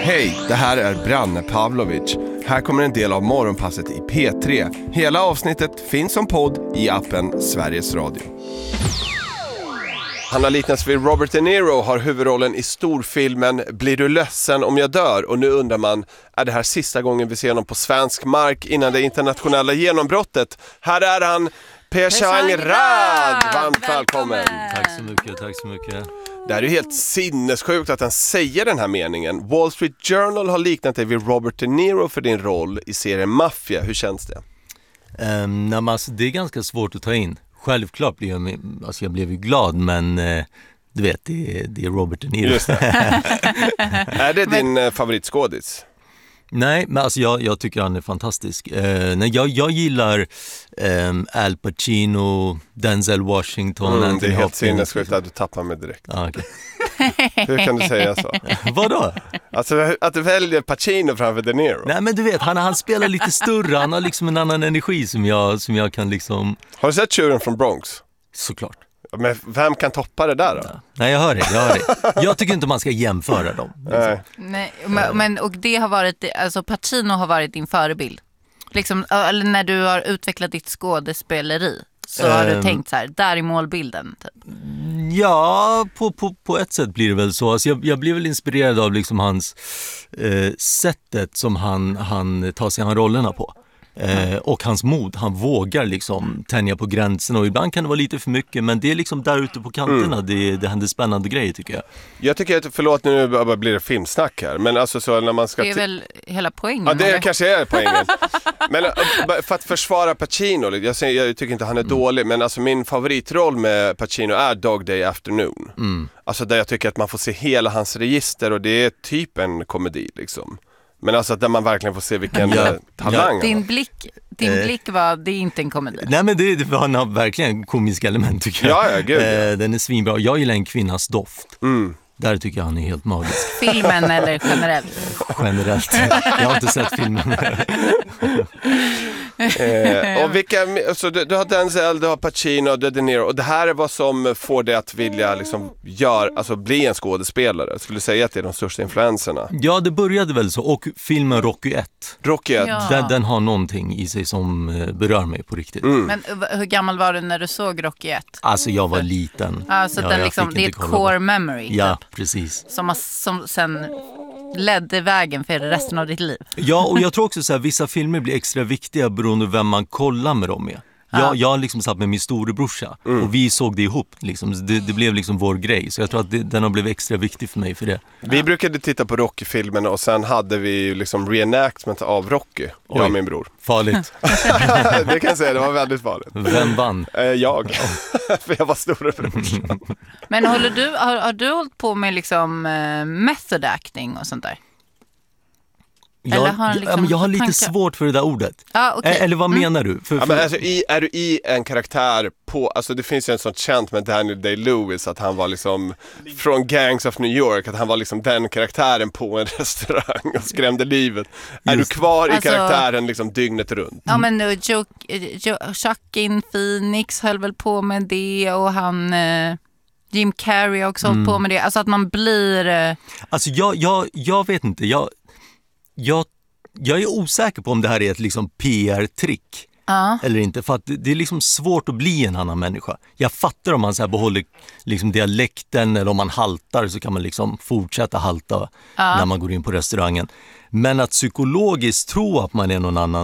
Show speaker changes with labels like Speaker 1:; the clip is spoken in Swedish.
Speaker 1: Hej, det här är Branne Pavlovic. Här kommer en del av morgonpasset i P3. Hela avsnittet finns som podd i appen Sveriges Radio. Han har liknats vid Robert De Niro, har huvudrollen i storfilmen Blir du ledsen om jag dör? Och nu undrar man, är det här sista gången vi ser honom på svensk mark innan det internationella genombrottet? Här är han, Pesang Rad! Varmt välkommen!
Speaker 2: Tack så mycket.
Speaker 1: Det här är ju helt sinnessjukt att han säger den här meningen. Wall Street Journal har liknat dig vid Robert De Niro för din roll i serien Mafia. Hur känns det?
Speaker 2: Alltså, det är ganska svårt att ta in. Självklart blev jag blev ju glad, men du vet, det är Robert De Niro.
Speaker 1: Just det. Är det din favoritskådis?
Speaker 2: Nej, men alltså jag tycker han är fantastisk. Jag gillar Al Pacino, Denzel Washington.
Speaker 1: Det är helt sinnessjukt att du tappar mig direkt.
Speaker 2: Okay.
Speaker 1: Hur kan du säga så?
Speaker 2: Vadå?
Speaker 1: Alltså att du väljer Pacino framför De Niro.
Speaker 2: Nej, men du vet, han spelar lite större. Han har liksom en annan energi som jag kan liksom...
Speaker 1: Har du sett Tjuren från Bronx?
Speaker 2: Såklart.
Speaker 1: Men vem kan toppa det där då?
Speaker 2: Ja. Nej, jag hör det. Jag tycker inte man ska jämföra dem. Liksom.
Speaker 3: Nej, men och det har varit, alltså Pacino har varit din förebild. Liksom, eller när du har utvecklat ditt skådespeleri så har du tänkt så här, där är målbilden typ.
Speaker 2: Ja, på ett sätt blir det väl så. Alltså jag blir väl inspirerad av liksom hans sättet som han tar sig an rollerna på. Och hans mod, han vågar liksom tänja på gränserna, och ibland kan det vara lite för mycket, men det är liksom där ute på kanterna det händer spännande grejer, tycker jag.
Speaker 1: Jag tycker att, förlåt nu blir det filmsnack här, men alltså så när man ska...
Speaker 3: Det är väl hela poängen.
Speaker 1: Ja, det kanske är poängen. Men för att försvara Pacino, jag tycker inte han är dålig, men alltså min favoritroll med Pacino är Dog Day Afternoon. Alltså där jag tycker att man får se hela hans register, och det är typ en komedi liksom. Men alltså där man verkligen får se vilken talang.
Speaker 3: Din blick var, det är inte en komedi.
Speaker 2: Nej, men det var verkligen komiska element, tycker jag.
Speaker 1: Ja, gud.
Speaker 2: Den är svinbra. Jag gillar En kvinnas doft. Där tycker jag han är helt magisk.
Speaker 3: Filmen eller generellt?
Speaker 2: Generellt. Jag har inte sett filmen.
Speaker 1: Och vilka, alltså, du har Denzel, du har Pacino, du har De Niro, och det här är vad som får dig att vilja liksom bli en skådespelare. Jag skulle säga att det är de största influenserna.
Speaker 2: Ja, det började väl så. Och filmen Rocky 1.
Speaker 1: Rocky 1.
Speaker 3: Ja.
Speaker 2: Den har någonting i sig som berör mig på riktigt.
Speaker 3: Men hur gammal var du när du såg Rocky 1?
Speaker 2: Alltså jag var liten.
Speaker 3: Alltså den liksom, det är ett core memory.
Speaker 2: Ja,
Speaker 3: typ,
Speaker 2: precis.
Speaker 3: som sen ledde vägen för resten av ditt liv.
Speaker 2: Ja, och jag tror också så här, vissa filmer blir extra viktiga beroende på vem man kollar med dem med. Jag liksom satt med min storebrorsa och vi såg det ihop liksom. Det blev liksom vår grej. Så jag tror att den har blivit extra viktig för mig för det.
Speaker 1: Vi brukade titta på Rocky-filmen, och sen hade vi liksom reenactment av Rocky, jag och min bror.
Speaker 2: Farligt.
Speaker 1: Det kan jag säga, det var väldigt farligt.
Speaker 2: Vem vann?
Speaker 1: Jag. För jag var storebrorsan.
Speaker 3: Men har du hållit på med liksom method acting och sånt där?
Speaker 2: Jag har lite svårt för det där ordet.
Speaker 3: Okay.
Speaker 2: Eller vad menar du?
Speaker 1: Ja, men alltså, är du i en karaktär på... Alltså det finns ju en sån känt med Daniel Day-Lewis, att han var liksom från Gangs of New York, att han var liksom den karaktären på en restaurang och skrämde livet. Är du kvar i karaktären liksom dygnet runt?
Speaker 3: Ja, men Joaquin Phoenix höll väl på med det, och han... Jim Carrey har också hållit på med det. Alltså att man blir...
Speaker 2: Alltså jag vet inte. Jag är osäker på om det här är ett liksom PR-trick eller inte, för att det är liksom svårt att bli en annan människa. Jag fattar om man så här behåller liksom dialekten, eller om man haltar så kan man liksom fortsätta halta när man går in på restaurangen. Men att psykologiskt tro att man är någon annan,